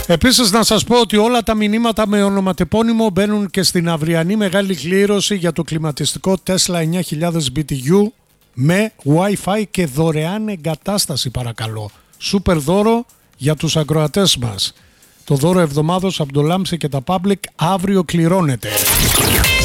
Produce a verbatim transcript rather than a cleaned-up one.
Επίσης να σας πω ότι όλα τα μηνύματα με ονοματεπώνυμο μπαίνουν και στην αυριανή μεγάλη κλήρωση για το κλιματιστικό Tesla εννιά χιλιάδες μπι τι γιου με Wi-Fi και δωρεάν εγκατάσταση, παρακαλώ. Σούπερ δώρο για τους ακροατές μας. Το δώρο εβδομάδος από το Λάμψη και τα Public αύριο κληρώνεται.